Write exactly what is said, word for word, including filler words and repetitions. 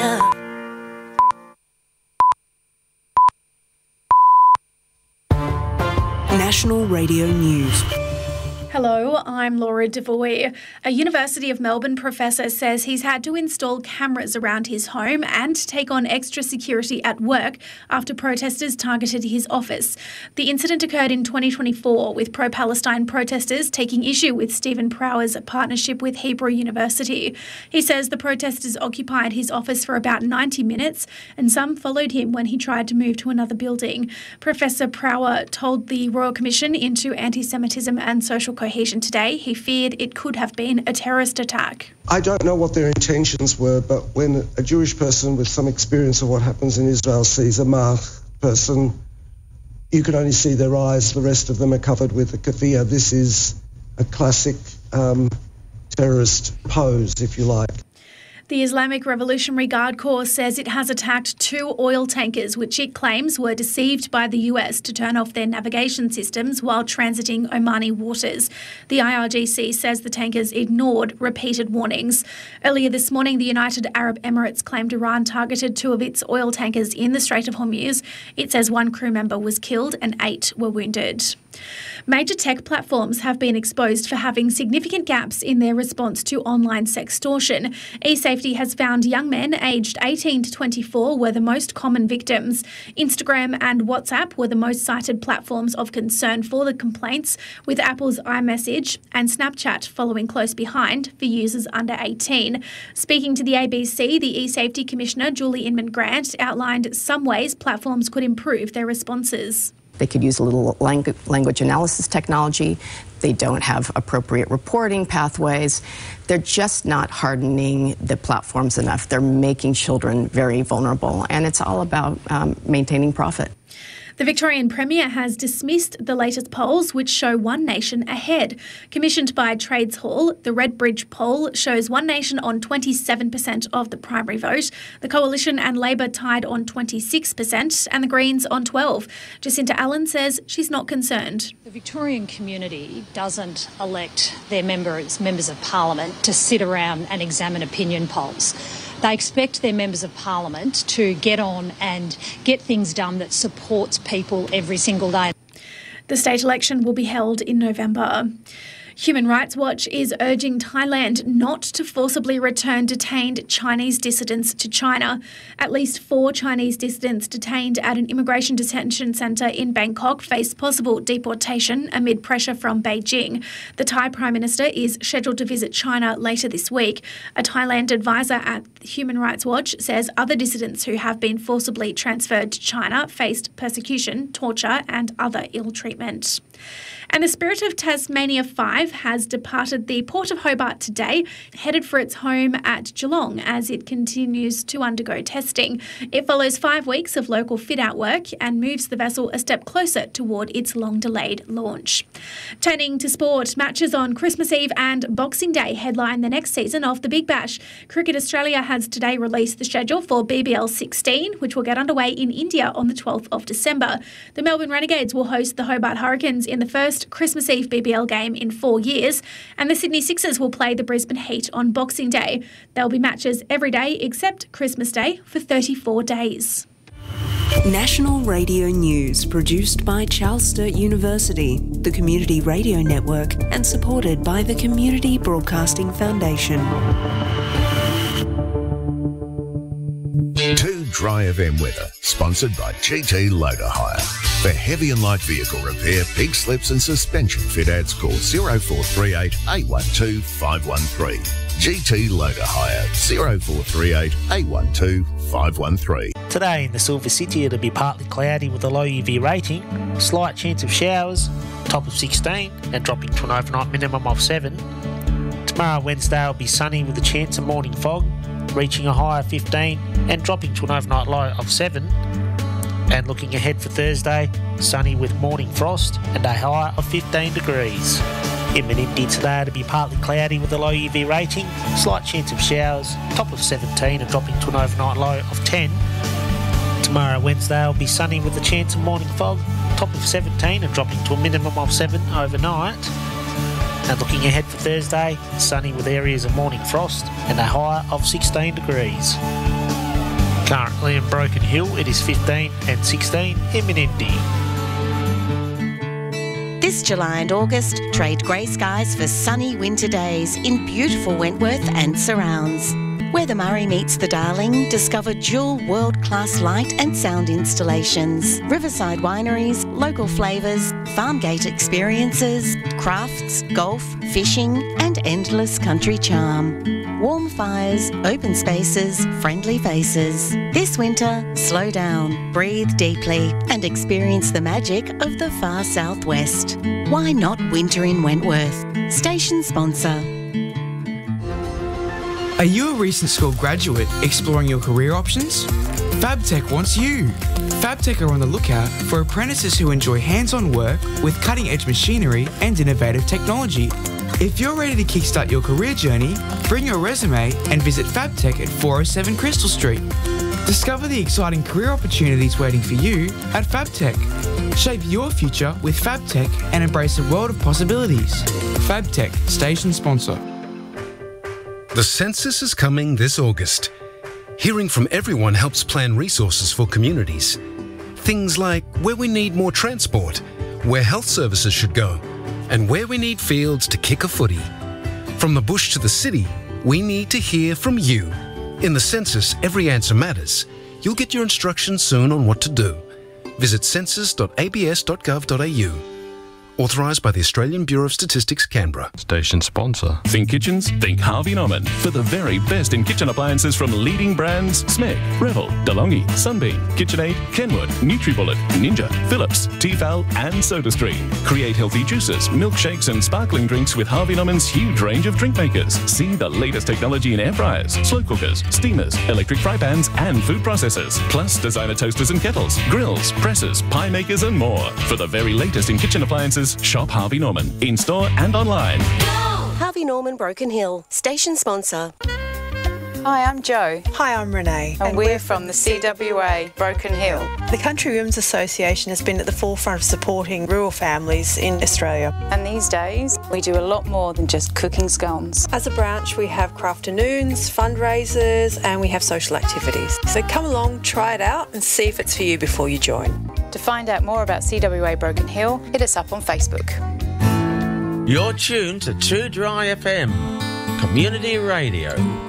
enough. National Radio News. Hello, I'm Laura Devoy. A University of Melbourne professor says he's had to install cameras around his home and take on extra security at work after protesters targeted his office. The incident occurred in twenty twenty-four, with pro-Palestine protesters taking issue with Stephen Prower's partnership with Hebrew University. He says the protesters occupied his office for about ninety minutes, and some followed him when he tried to move to another building. Professor Prower told the Royal Commission into Anti-Semitism and Social Cohesion today he feared it could have been a terrorist attack. I don't know what their intentions were, but when a Jewish person with some experience of what happens in Israel sees a Mach person, you can only see their eyes. The rest of them are covered with a keffiyeh. This is a classic um, terrorist pose, if you like. The Islamic Revolutionary Guard Corps says it has attacked two oil tankers which it claims were deceived by the U S to turn off their navigation systems while transiting Omani waters. The I R G C says the tankers ignored repeated warnings. Earlier this morning, the United Arab Emirates claimed Iran targeted two of its oil tankers in the Strait of Hormuz. It says one crew member was killed and eight were wounded. Major tech platforms have been exposed for having significant gaps in their response to online sextortion. eSafety has found young men aged eighteen to twenty-four were the most common victims. Instagram and WhatsApp were the most cited platforms of concern for the complaints, with Apple's iMessage and Snapchat following close behind for users under eighteen. Speaking to the A B C, the eSafety Commissioner, Julie Inman Grant, outlined some ways platforms could improve their responses. They could use a little langu- language analysis technology. They don't have appropriate reporting pathways. They're just not hardening the platforms enough. They're making children very vulnerable, and it's all about um, maintaining profit. The Victorian Premier has dismissed the latest polls which show One Nation ahead. Commissioned by Trades Hall, the Redbridge poll shows One Nation on twenty-seven percent of the primary vote. The Coalition and Labor tied on twenty-six percent and the Greens on twelve percent. Jacinta Allen says she's not concerned. The Victorian community doesn't elect their members, members of Parliament, to sit around and examine opinion polls. They expect their members of Parliament to get on and get things done that supports people every single day. The state election will be held in November. Human Rights Watch is urging Thailand not to forcibly return detained Chinese dissidents to China. At least four Chinese dissidents detained at an immigration detention centre in Bangkok face possible deportation amid pressure from Beijing. The Thai Prime Minister is scheduled to visit China later this week. A Thailand advisor at Human Rights Watch says other dissidents who have been forcibly transferred to China faced persecution, torture and other ill treatment. And the Spirit of Tasmania five has departed the Port of Hobart today, headed for its home at Geelong as it continues to undergo testing. It follows five weeks of local fit-out work and moves the vessel a step closer toward its long-delayed launch. Turning to sport, matches on Christmas Eve and Boxing Day headline the next season of the Big Bash. Cricket Australia has today released the schedule for B B L sixteen, which will get underway in India on the twelfth of December. The Melbourne Renegades will host the Hobart Hurricanes in the first Christmas Eve B B L game in four years, and the Sydney Sixers will play the Brisbane Heat on Boxing Day. There'll be matches every day except Christmas Day for thirty-four days. National Radio News, produced by Charles Sturt University, the Community Radio Network, and supported by the Community Broadcasting Foundation. Two Dry F M weather, sponsored by G T Loader Hire. For heavy and light vehicle repair, pig slips and suspension fit-outs, call zero four three eight, eight one two, five one three. G T Loader Hire, zero four three eight, eight one two, five one three. Today in the Silver City it'll be partly cloudy with a low U V rating, slight chance of showers, top of sixteen and dropping to an overnight minimum of seven. Tomorrow Wednesday will be sunny with a chance of morning fog, reaching a high of fifteen and dropping to an overnight low of seven. And looking ahead for Thursday, sunny with morning frost and a high of fifteen degrees. In Menindee today it'll be partly cloudy with a low U V rating, slight chance of showers, top of seventeen and dropping to an overnight low of ten. Tomorrow Wednesday will be sunny with a chance of morning fog, top of seventeen and dropping to a minimum of seven overnight. And looking ahead for Thursday, sunny with areas of morning frost and a high of sixteen degrees. Currently in Broken Hill it is fifteen and sixteen in Menindee. This July and August, trade grey skies for sunny winter days in beautiful Wentworth and surrounds. Where the Murray meets the Darling, discover dual world-class light and sound installations, riverside wineries, local flavours, farm gate experiences, crafts, golf, fishing and endless country charm. Warm fires, open spaces, friendly faces. This winter, slow down, breathe deeply and experience the magic of the far southwest. Why not winter in Wentworth? Station sponsor. Are you a recent school graduate exploring your career options? FabTech wants you. FabTech are on the lookout for apprentices who enjoy hands-on work with cutting-edge machinery and innovative technology. If you're ready to kickstart your career journey, bring your resume and visit FabTech at four oh seven Crystal Street. Discover the exciting career opportunities waiting for you at FabTech. Shape your future with FabTech and embrace a world of possibilities. FabTech, station sponsor. The census is coming this August. Hearing from everyone helps plan resources for communities. Things like where we need more transport, where health services should go, and where we need fields to kick a footy. From the bush to the city, we need to hear from you. In the census, every answer matters. You'll get your instructions soon on what to do. Visit census dot a b s dot gov dot a u. Authorised by the Australian Bureau of Statistics, Canberra. Station sponsor. Think kitchens? Think Harvey Norman. For the very best in kitchen appliances from leading brands Smeg, Revel, DeLonghi, Sunbeam, KitchenAid, Kenwood, NutriBullet, Ninja, Philips, Tefal and SodaStream. Create healthy juices, milkshakes and sparkling drinks with Harvey Norman's huge range of drink makers. See the latest technology in air fryers, slow cookers, steamers, electric fry pans and food processors. Plus designer toasters and kettles, grills, presses, pie makers and more. For the very latest in kitchen appliances, shop Harvey Norman, in-store and online. Harvey Norman Broken Hill, station sponsor. Hi, I'm Jo. Hi, I'm Renee. And, and we're, we're from the C W A Broken Hill. The Country Women's Association has been at the forefront of supporting rural families in Australia. And these days, we do a lot more than just cooking scones. As a branch, we have crafternoons, fundraisers, and we have social activities. So come along, try it out, and see if it's for you before you join. To find out more about C W A Broken Hill, hit us up on Facebook. You're tuned to two Dry F M, community radio.